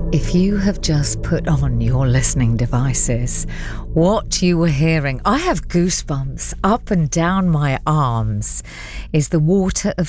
If you have just put on your listening devices, what you were hearing, I have goosebumps up and down my arms, is the Water of